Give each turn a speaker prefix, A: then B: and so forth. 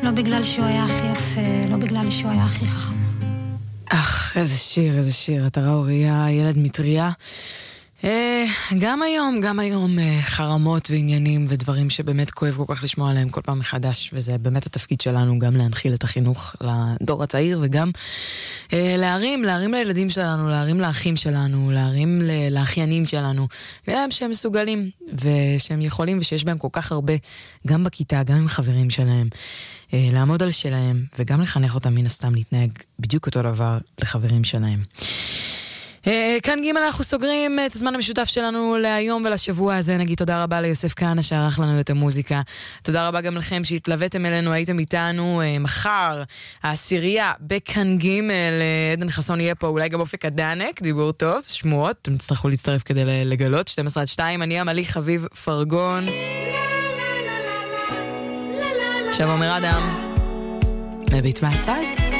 A: לא בגלל שהוא היה הכי יפה, לא בגלל שהוא היה הכי חכם.
B: איזה שיר, איזה שיר. אתה ראה אוריה, ילד מטריה. גם היום חרמות ועניינים ודברים שבאמת כואב כל כך לשמוע עליהם כל פעם מחדש, וזה באמת התפקיד שלנו גם להנחיל את החינוך לדור הצעיר, וגם להרים לילדים שלנו, להרים לאחים שלנו, להרים לאחיינים שלנו, להם שהם מסוגלים ושהם יכולים ושיש בהם כל כך הרבה, גם בכיתה, גם עם חברים שלהם, לעמוד על שלהם וגם לחנך אותם מן הסתם להתנהג בדיוק אותו דבר לחברים שלהם. כאן ג' אנחנו סוגרים את הזמן המשותף שלנו להיום ולשבוע הזה. נגיד תודה רבה ליוסף כהנא שערך לנו את המוזיקה. תודה רבה גם לכם שהתלוויתם אלינו, הייתם איתנו. מחר העשירייה בכאן ג' עדן חסון יהיה פה, אולי גם אופק הדנק, דיבור טוב, שמועות, אתם תצטרכו להצטרף כדי לגלות. 12-2, אני עמלי חביב פרגון. עכשיו אומר אדם מבית מהצד.